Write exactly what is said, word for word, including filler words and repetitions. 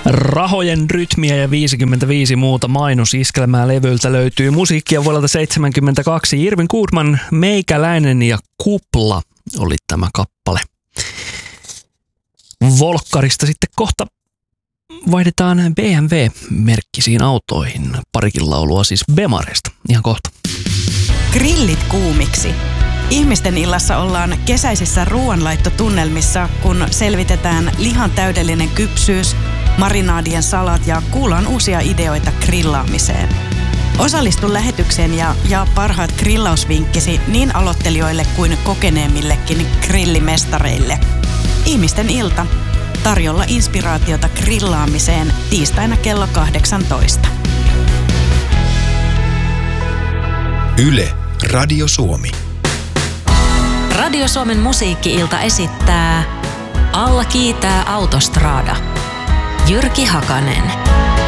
Rahojen rytmiä ja viisikymmentäviisi muuta mainosiskelmää levyltä löytyy musiikkia vuodelta seitsemänkymmentäkaksi. Irvin Goodman, Meikäläinen ja Kupla oli tämä kappale. Volkkarista sitten kohta vaihdetaan B M W-merkkisiin autoihin. Parikin laulua siis Bemarista. Ihan kohta. Grillit kuumiksi. Ihmisten illassa ollaan kesäisissä ruoanlaittotunnelmissa, kun selvitetään lihan täydellinen kypsyys, marinaadien salat ja kuullaan uusia ideoita grillaamiseen. Osallistu lähetykseen ja jaa parhaat grillausvinkkisi niin aloittelijoille kuin kokeneemmillekin grillimestareille. Ihmisten ilta. Tarjolla inspiraatiota grillaamiseen tiistaina kello kahdeksantoista. Yle, Radio Suomi. Radio Suomen musiikki-ilta esittää Alla kiitää Autostrada. Jyrki Hakanen.